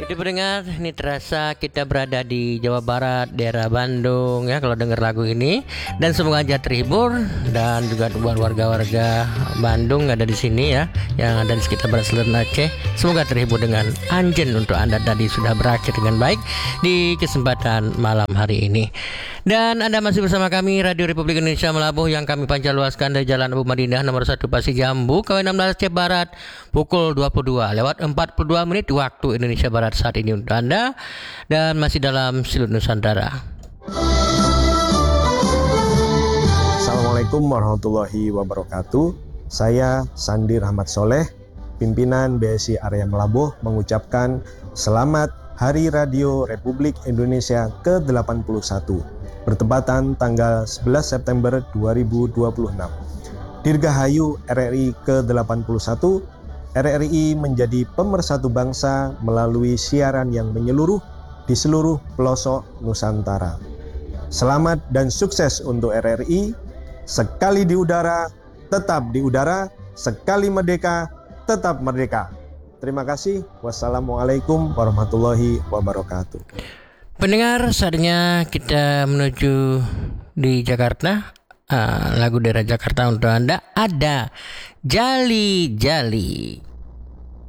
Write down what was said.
Jadi pendengar, ini terasa kita berada di Jawa Barat, daerah Bandung ya kalau dengar lagu ini. Dan semoga aja terhibur dan juga buat warga-warga Bandung ada di sini ya, yang ada di sekitar Barat Selatan Aceh. Semoga terhibur dengan Anjen untuk Anda tadi sudah berakhir dengan baik di kesempatan malam hari ini. Dan Anda masih bersama kami Radio Republik Indonesia Melabuh yang kami pancarluaskan dari Jalan Abu Madinah nomor 1 Pasir Jambu, KW16 Aceh Barat pukul 22 lewat 42 menit waktu Indonesia Barat saat ini untuk Anda, dan masih dalam Silut Nusantara. Assalamualaikum warahmatullahi wabarakatuh. Saya Sandi Rahmat Soleh, pimpinan BSI Area Melabuh, mengucapkan selamat Hari Radio Republik Indonesia ke-81 bertepatan tanggal 11 September 2026. Dirgahayu RRI ke-81. RRI menjadi pemersatu bangsa melalui siaran yang menyeluruh di seluruh pelosok Nusantara. Selamat dan sukses untuk RRI. Sekali di udara, tetap di udara. Sekali merdeka, tetap merdeka. Terima kasih. Wassalamualaikum warahmatullahi wabarakatuh. Pendengar, saatnya kita menuju di Jakarta. Lagu daerah Jakarta untuk Anda ada Jali Jali.